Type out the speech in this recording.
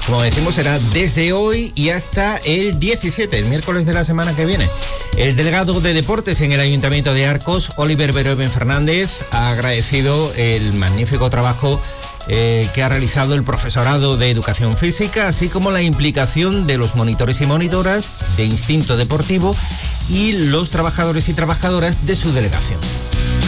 Como decimos, será desde hoy y hasta el 17, el miércoles de la semana que viene. El delegado de Deportes en el Ayuntamiento de Arcos, Oliver Beroven Fernández, ha agradecido el magnífico trabajo que ha realizado el profesorado de Educación Física, así como la implicación de los monitores y monitoras de Instinto Deportivo y los trabajadores y trabajadoras de su delegación.